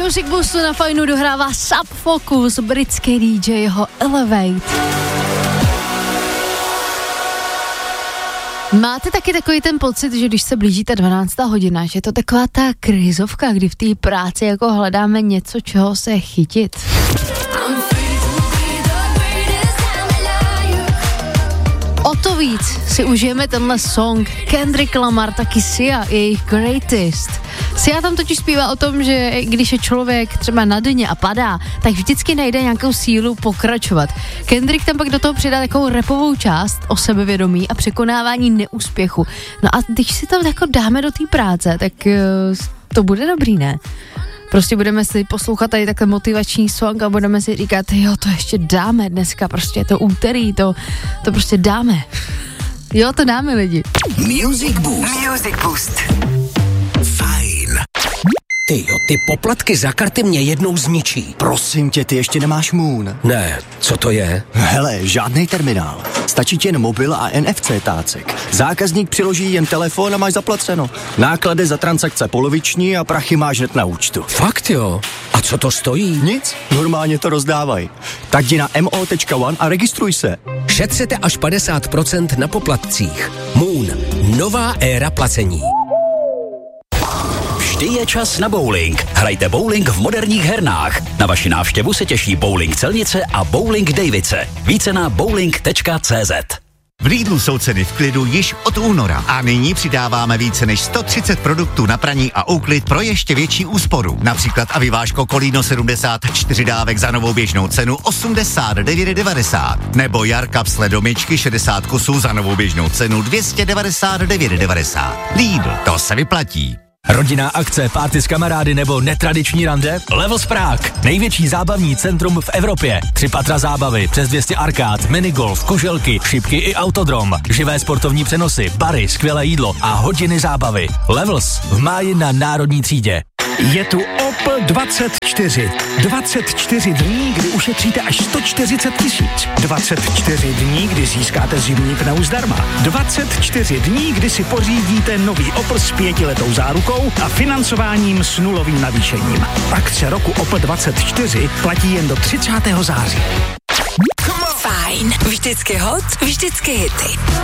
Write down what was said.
Music Boostu na Fajnu dohrává Sub Focus, britský DJ, jeho Elevate. Máte taky takový ten pocit, že když se blíží ta 12. hodina, že je to taková ta krizovka, kdy v té práci jako hledáme něco, čeho se chytit? O to víc si užijeme tenhle song Kendrick Lamar, taky Sia, jejich Greatest. Sia tam totiž zpívá o tom, že když je člověk třeba na dně a padá, tak vždycky najde nějakou sílu pokračovat. Kendrick tam pak do toho přidá takovou rapovou část o sebevědomí a překonávání neúspěchu. No a když si to jako dáme do té práce, tak to bude dobrý, ne? Prostě budeme si poslouchat tady takhle motivační song a budeme si říkat, jo, to ještě dáme dneska, prostě je to úterý, to prostě dáme. Jo, to dáme, lidi. Music Boost. Music Boost. Fajn. Tyjo, ty poplatky za karty mě jednou zničí. Prosím tě, ty ještě nemáš Moon. Ne, co to je? Hele, žádný terminál. Stačí ti jen mobil a NFC tácek. Zákazník přiloží jen telefon a máš zaplaceno. Náklady za transakce poloviční a prachy máš hned na účtu. Fakt jo? A co to stojí? Nic, normálně to rozdávají. Tak jdi na mo.one a registruj se. Šetřete až 50% na poplatcích. Moon. Nová éra placení. Vždy je čas na bowling. Hrajte bowling v moderních hernách. Na vaši návštěvu se těší Bowling Celnice a Bowling Davice. Více na bowling.cz. V Lidlu jsou ceny v klidu již od února a nyní přidáváme více než 130 produktů na praní a úklid pro ještě větší úsporu. Například Aviváško Kolíno 74 dávek za novou běžnou cenu 89,90 nebo Jarkapsle domičky 60 kusů za novou běžnou cenu 299,90. Lidl, to se vyplatí. Rodinná akce, párty s kamarády nebo netradiční rande? Levels Prague, největší zábavní centrum v Evropě. 3 patra zábavy, přes 200 arkád, minigolf, kuželky, šipky i autodrom. Živé sportovní přenosy, bary, skvělé jídlo a hodiny zábavy. Levels v máji na Národní třídě. Je tu Opel 24. 24 dní, kdy ušetříte až 140 000. 24 dní, kdy získáte zimní pneu zdarma. 24 dní, kdy si pořídíte nový Opel s 5letou zárukou a financováním s nulovým navýšením. Akce roku Opel 24 platí jen do 30. září. Fajn, vždycky hot, vždycky hity.